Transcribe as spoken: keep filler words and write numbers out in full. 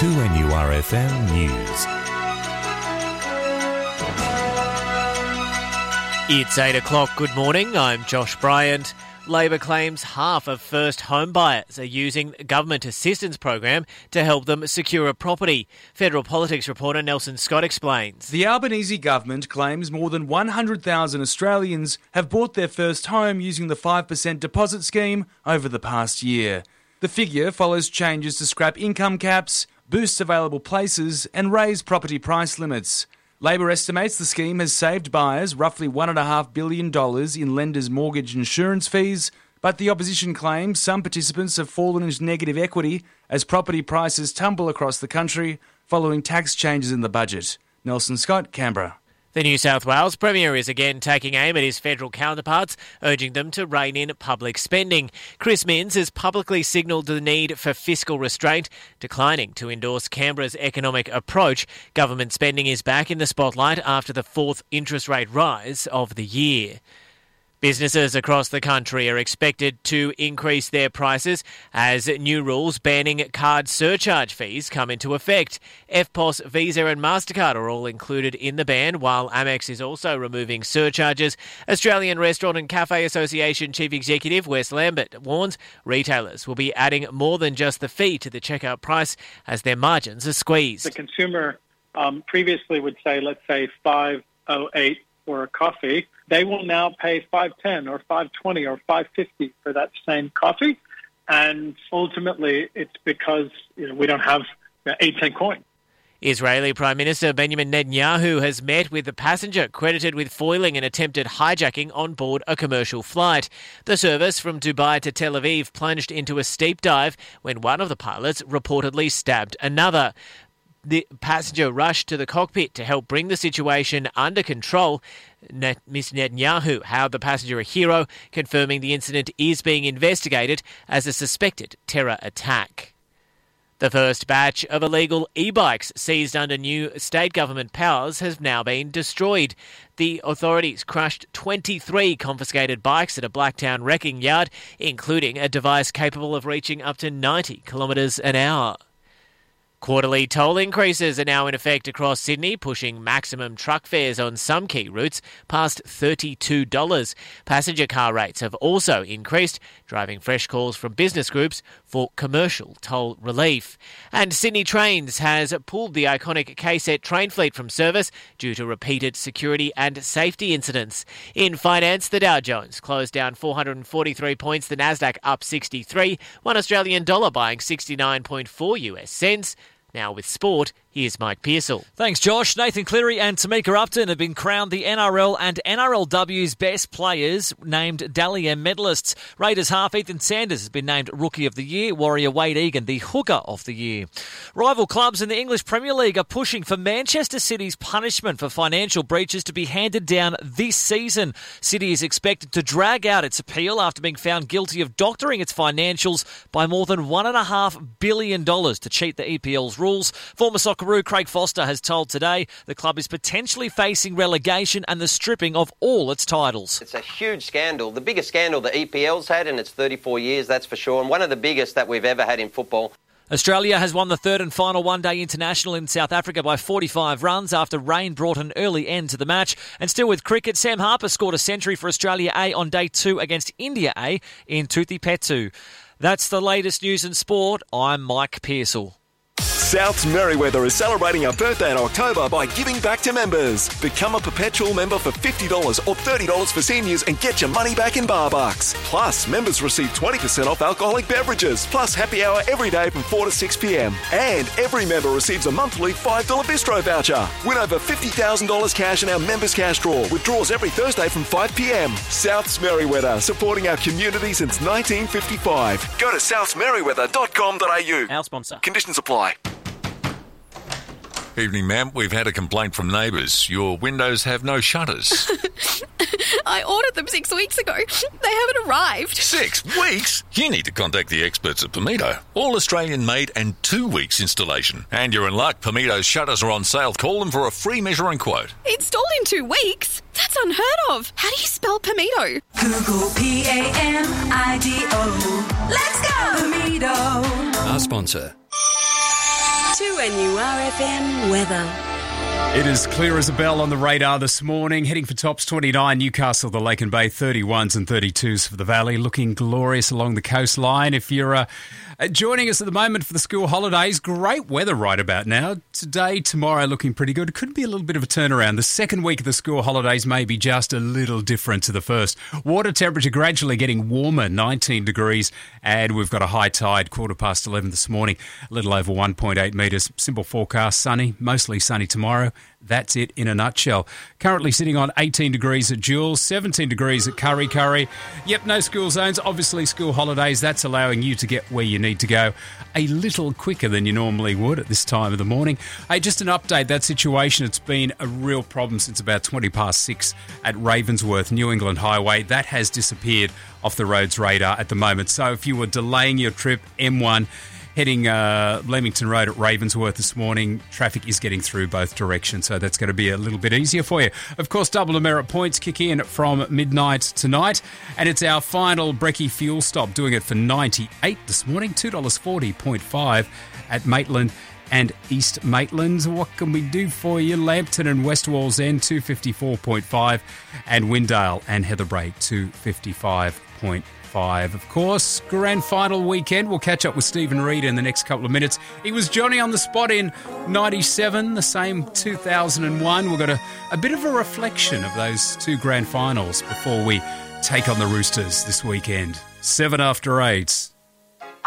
two N U R F M News. It's eight o'clock. Good morning. I'm Josh Bryant. Labor claims half of first home buyers are using the government assistance program to help them secure a property. Federal politics reporter Nelson Scott explains. The Albanese government claims more than one hundred thousand Australians have bought their first home using the five percent deposit scheme over the past year. The figure follows changes to scrap income caps, boost available places and raise property price limits. Labor estimates the scheme has saved buyers roughly one point five billion dollars in lenders' mortgage insurance fees, but the opposition claims some participants have fallen into negative equity as property prices tumble across the country following tax changes in the budget. Nelson Scott, Canberra. The New South Wales Premier is again taking aim at his federal counterparts, urging them to rein in public spending. Chris Minns has publicly signalled the need for fiscal restraint, declining to endorse Canberra's economic approach. Government spending is back in the spotlight after the fourth interest rate rise of the year. Businesses across the country are expected to increase their prices as new rules banning card surcharge fees come into effect. F P O S, Visa and MasterCard are all included in the ban, while Amex is also removing surcharges. Australian Restaurant and Cafe Association Chief Executive Wes Lambert warns retailers will be adding more than just the fee to the checkout price as their margins are squeezed. The consumer um, previously would say, let's say, five oh eight for a coffee. They will now pay five ten or five twenty or five fifty for that same coffee. And ultimately, it's because you know, we don't have eight cent coin. Israeli Prime Minister Benjamin Netanyahu has met with the passenger credited with foiling an attempted hijacking on board a commercial flight. The service from Dubai to Tel Aviv plunged into a steep dive when one of the pilots reportedly stabbed another. The passenger rushed to the cockpit to help bring the situation under control. Net- Miz Netanyahu hailed the passenger a hero, confirming the incident is being investigated as a suspected terror attack. The first batch of illegal e-bikes seized under new state government powers has now been destroyed. The authorities crushed twenty-three confiscated bikes at a Blacktown wrecking yard, including a device capable of reaching up to ninety kilometres an hour. Quarterly toll increases are now in effect across Sydney, pushing maximum truck fares on some key routes past thirty-two dollars. Passenger car rates have also increased, driving fresh calls from business groups for commercial toll relief. And Sydney Trains has pulled the iconic K-Set train fleet from service due to repeated security and safety incidents. In finance, the Dow Jones closed down four hundred forty-three points, the Nasdaq up sixty-three, one Australian dollar buying sixty-nine point four US cents. Now with sport, here's Mike Pearsall. Thanks, Josh. Nathan Cleary and Tamika Upton have been crowned the N R L and N R L W's best players, named Dally M medalists. Raiders half Ethan Sanders has been named Rookie of the Year, Warrior Wade Egan the Hooker of the Year. Rival clubs in the English Premier League are pushing for Manchester City's punishment for financial breaches to be handed down this season. City is expected to drag out its appeal after being found guilty of doctoring its financials by more than one point five billion dollars to cheat the E P L's rules. Former Socceroo Craig Foster has told Today the club is potentially facing relegation and the stripping of all its titles. It's a huge scandal, the biggest scandal the E P L's had in its thirty-four years, that's for sure, and one of the biggest that we've ever had in football. Australia has won the third and final one-day international in South Africa by forty-five runs after rain brought an early end to the match. And still with cricket, Sam Harper scored a century for Australia A on day two against India A in Tuthipetu. That's the latest news in sport. I'm Mike Pearsall. Souths Merriweather is celebrating our birthday in October by giving back to members. Become a perpetual member for fifty dollars or thirty dollars for seniors and get your money back in bar bucks. Plus, members receive twenty percent off alcoholic beverages, plus happy hour every day from four to six p.m. And every member receives a monthly five dollars bistro voucher. Win over fifty thousand dollars cash in our members cash draw, with draws every Thursday from five p.m. Souths Merriweather, supporting our community since nineteen fifty-five. Go to souths merriweather dot com dot a u. Our sponsor. Conditions apply. Evening, ma'am. We've had a complaint from neighbours. Your windows have no shutters. I ordered them six weeks ago. They haven't arrived. Six weeks? You need to contact the experts at Pamido. All Australian made and two weeks installation. And you're in luck. Pamido's shutters are on sale. Call them for a free measure and quote. Installed in two weeks? That's unheard of. How do you spell Pamido? Google P A M I D O. Let's go! Pamido. Our sponsor. two N U R F M weather. It is clear as a bell on the radar this morning. Heading for tops twenty-nine, Newcastle, the Lake and Bay, thirty-ones and thirty-twos for the Valley. Looking glorious along the coastline. If you're uh, joining us at the moment for the school holidays, great weather right about now. Today, tomorrow looking pretty good. It could be a little bit of a turnaround. The second week of the school holidays may be just a little different to the first. Water temperature gradually getting warmer, nineteen degrees. And we've got a high tide, quarter past eleven this morning, a little over one point eight metres. Simple forecast, sunny, mostly sunny tomorrow. That's it in a nutshell. Currently sitting on eighteen degrees at Jules, seventeen degrees at Curry Curry. Yep, no school zones. Obviously school holidays. That's allowing you to get where you need to go a little quicker than you normally would at this time of the morning. Hey, just an update. That situation, it's been a real problem since about twenty past six at Ravensworth, New England Highway. That has disappeared off the road's radar at the moment. So if you were delaying your trip, M one, heading uh, Leamington Road at Ravensworth this morning, traffic is getting through both directions, so that's going to be a little bit easier for you. Of course, double demerit points kick in from midnight tonight, and it's our final brekkie fuel stop, doing it for ninety-eight this morning, two dollars forty point five at Maitland and East Maitland. What can we do for you? Lambton and West Wallsend, two fifty-four point five, and Windale and Heatherbrae, two fifty-five point five. Of course, grand final weekend. We'll catch up with Stephen Reid in the next couple of minutes. He was Johnny on the spot in ninety-seven, the same two thousand one. We've got a, a bit of a reflection of those two grand finals before we take on the Roosters this weekend. Seven after eight.